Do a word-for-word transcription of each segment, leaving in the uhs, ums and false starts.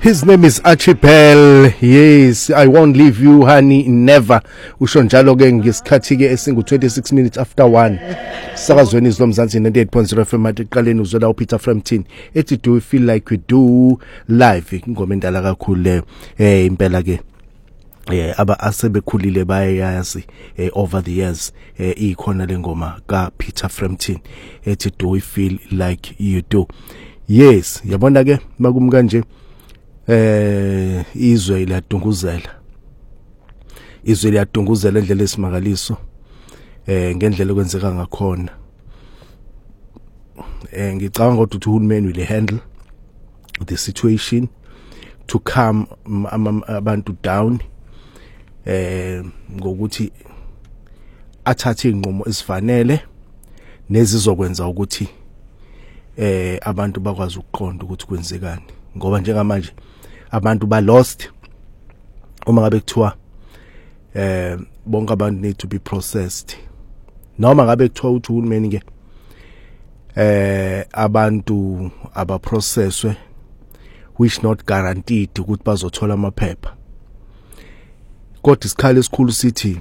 His name is Archibel. Yes, I won't leave you honey, never. Usho njalo ke ngesikhathi ke esingu twenty-six minutes after one. Sakazweni izlomzansi ninety-eight point zero F M at iqaleni uzwela uPeter Frampton. Ethi do we feel like we do live ingoma endala kakhulu le eh impela ke eh aba asebekhulile bayayazi eh, over the years eh ikhona lengoma ka Peter Frampton ethi do we feel like you do. Yes, yabona ke makumka nje eh izwe liyadunguzela izwe liyadunguzela endlela esimangaliso eh ngendlela okwenzeka ngakhona eh ngicabanga ukuthi uhulumeni will handle the situation to calm abantu down eh ngokuthi athathe inqumo esifanele nezizokwenza ukuthi eh abantu bakwazi ukuqonda ukuthi kwenzekani ngoba njengamanje abantu ba lost uma ngabe kuthiwa eh bonke abantu need to be processed noma ngabe kuthiwa uthi uhulumeni ke eh abantu aba processwe which not guaranteed ukuthi bazothola amaphepha kodwa isikhalo esikhulu sithi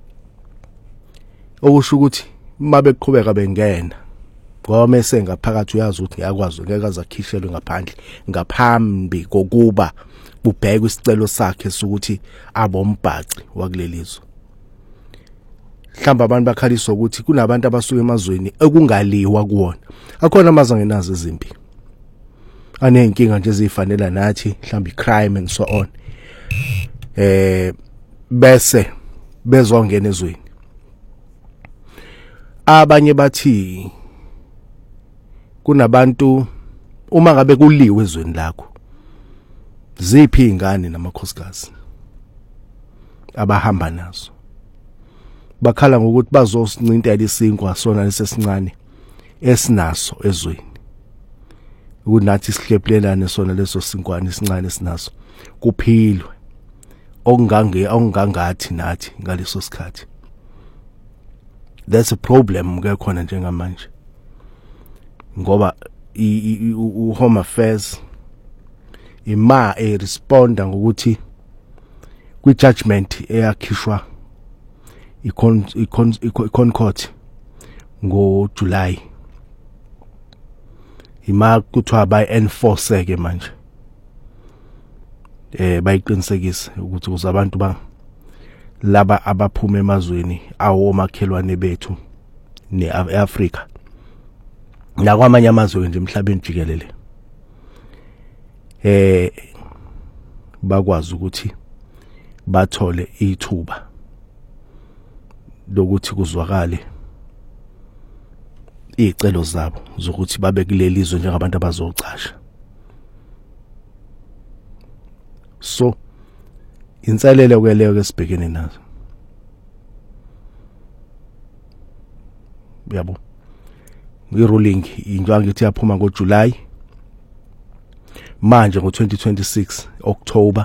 okusho ukuthi mabe kuqhubeka bengena ngoba mase ngaphakathi uyazi ukuthi ngiyakwazi ngeke azakhishelwe ngaphandle ngaphambi kokuba kubhekwe isicelo sakhe sokuthi abombhaci wakulelizwe. Mhlamba abantu bakhaliswa ukuthi kunabantu abasuka emazweni ekungaliwa kuwona akhona amazwe angenazo izimpi anenkinga nje ezifanele nathi mhlamba icrime and so on eh bese bezongena ezweni abanye bathi kunabantu uma ngabe kuliwe ezweni lakho ziphi ingane namakhosikazi abahamba nazo bakhala ngokuthi bazosincintela isinkwa sona lesesincane esinaso ezweni ukunathi sihlephulelane sona leso sinkwane esincane esinaso kuphilwe okungange okungangathi nathi ngaleso sikhathi. That's a problem ke khona njengamanje ngoba u Home Affairs ima e responda ngokuthi kwi judgment eyakhishwa ikon ikon court ngo July ima kuthiwa bay enforce ke manje eh bayiqinisekisa ukuthi uzabantu ba laba abaphuma emazweni awo makhelwane bethu neAfrica la kwamanye amazwe nje emhlabeni jikelele eh bakwazi ukuthi bathole ithuba lokuthi kuzwakale izicelo zabo zokuthi babe kulelizwe njengabantu abazocasha. So inselele kweleyo ke sibhekene nazo yabo i-ruling injwa ngithi yaphuma ngo July manje ngo twenty twenty-six October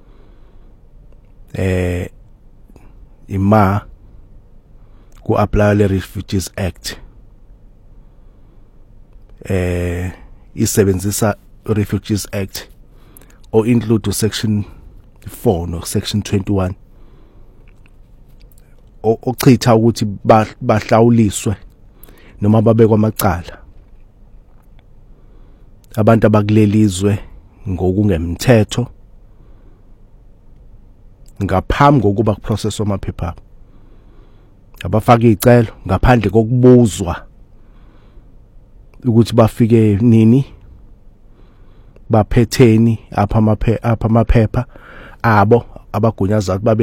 eh ima ku apply le Refugees Act eh isebenzisa Refugees Act or include section four no section twenty-one ochitha ukuthi bahlawuliswe noma babekwa amacala abantu abakulelizwe ngokungemthetho ngaphambi kokuba kuprocess amaphepha abafaka izicelo ngaphandle kokubuzwa ukuthi bafike nini baphetheni apha amaphepha apha amaphepha abo abagunyaza babe